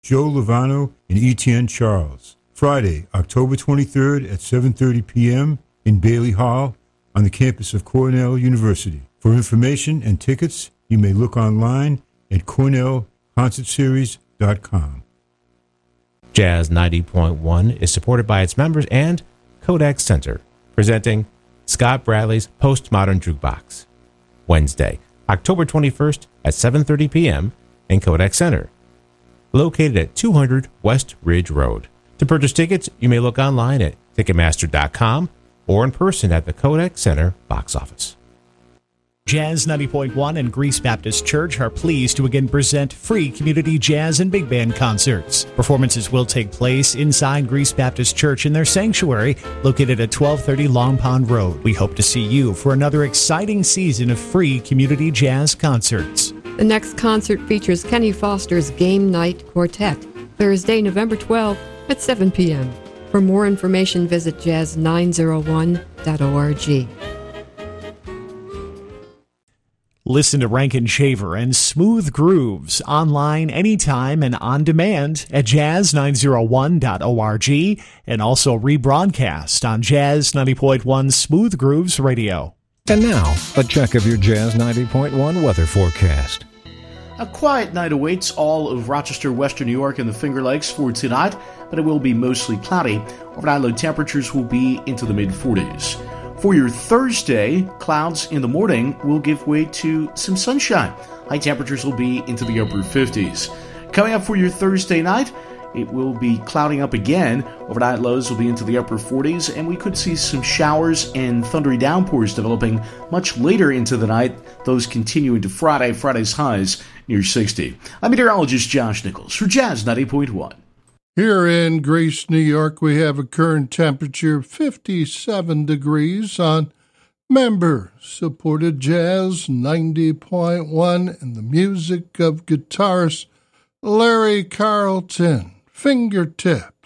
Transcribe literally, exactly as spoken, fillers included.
Joe Lovano and Etienne Charles. Friday, October twenty-third at seven thirty p.m. in Bailey Hall on the campus of Cornell University. For information and tickets, you may look online at cornell concert series dot com. Jazz ninety point one is supported by its members and Kodak Center, presenting Scott Bradley's Postmodern Jukebox. Wednesday, October twenty-first at seven thirty p.m. in Kodak Center, located at two hundred West Ridge Road. To purchase tickets, you may look online at ticketmaster dot com or in person at the Kodak Center box office. Jazz ninety point one and Greece Baptist Church are pleased to again present free community jazz and big band concerts. Performances will take place inside Greece Baptist Church in their sanctuary, located at twelve thirty Long Pond Road. We hope to see you for another exciting season of free community jazz concerts. The next concert features Kenny Foster's Game Night Quartet, Thursday, November twelfth at seven p.m. For more information, visit jazz nine oh one dot org. Listen to Rankin Shaver and Smooth Grooves online anytime and on demand at jazz nine oh one dot org and also rebroadcast on Jazz ninety point one Smooth Grooves Radio. And now, a check of your Jazz ninety point one weather forecast. A quiet night awaits all of Rochester, Western New York, and the Finger Lakes for tonight, but it will be mostly cloudy. Overnight low temperatures will be into the mid forties. For your Thursday, clouds in the morning will give way to some sunshine. High temperatures will be into the upper fifties. Coming up for your Thursday night, it will be clouding up again. Overnight lows will be into the upper forties, and we could see some showers and thundery downpours developing much later into the night. Those continue into Friday. Friday's highs near sixty. I'm meteorologist Josh Nichols for Jazz ninety point one. Here in Greece, New York, we have a current temperature of fifty-seven degrees on member-supported Jazz ninety point one and the music of guitarist Larry Carlton. Fingertip.